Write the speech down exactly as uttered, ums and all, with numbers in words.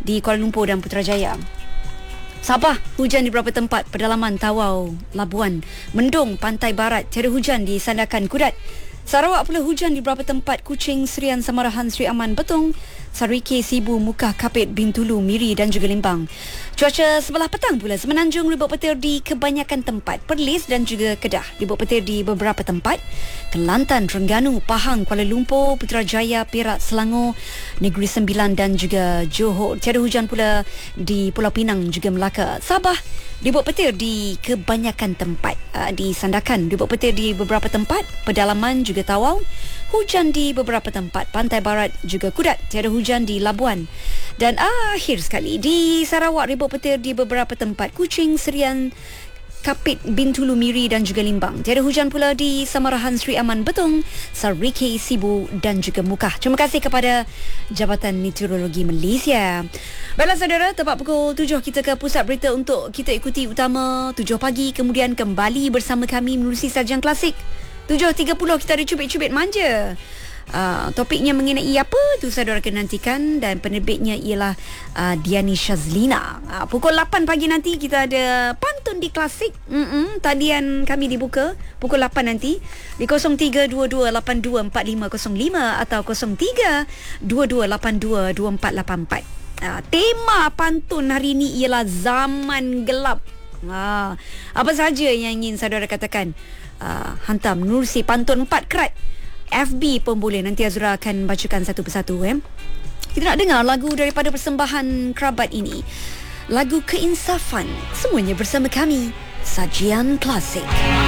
di Kuala Lumpur dan Putrajaya. Sabah, hujan di beberapa tempat, pedalaman Tawau, Labuan. Mendung, pantai barat, tiada hujan di Sandakan, Kudat. Sarawak pula hujan di beberapa tempat, Kuching, Serian, Samarahan, Seri Aman, Betong, Sarike, Sibu, Mukah, Kapit, Bintulu, Miri dan juga Limbang. Cuaca sebelah petang pula, Semenanjung ribut petir di kebanyakan tempat, Perlis dan juga Kedah ribut petir di beberapa tempat, Kelantan, Terengganu, Pahang, Kuala Lumpur, Putrajaya, Perak, Selangor, Negeri Sembilan dan juga Johor. Tiada hujan pula di Pulau Pinang juga Melaka. Sabah ribut petir di kebanyakan tempat, di Sandakan ribut petir di beberapa tempat, pedalaman juga Tawau, hujan di beberapa tempat, pantai barat juga Kudat, tiada hujan di Labuan. Dan akhir sekali di Sarawak ribut petir di beberapa tempat, Kuching, Serian, Kapit, Bintulu, Miri dan juga Limbang. Tiada hujan pula di Samarahan, Seri Aman, Betong, Sarike, Sibu dan juga Mukah. Terima kasih kepada Jabatan Meteorologi Malaysia. Baiklah saudara, tepat pukul tujuh kita ke pusat berita untuk kita ikuti utama tujuh pagi, kemudian kembali bersama kami menerusi sajian klasik. tujuh tiga puluh kita ada cubit-cubit manja. Uh, topiknya mengenai apa tu saudara kena nantikan, dan penerbitnya ialah uh, Diani Shazlina. Uh, pukul lapan pagi nanti kita ada pantun di klasik. Mm-mm, talian kami dibuka pukul lapan nanti di kosong tiga dua dua lapan dua empat lima kosong lima atau kosong tiga dua dua lapan dua dua empat lapan empat. Uh, tema pantun hari ini ialah zaman gelap. Uh, apa sahaja yang ingin saudara katakan, uh, hantar menerusi pantun empat kerat. F B pun boleh. Nanti Azura akan bacakan satu persatu. eh. Kita nak dengar lagu daripada persembahan kerabat ini, lagu Keinsafan. Semuanya bersama kami, Sajian Klasik.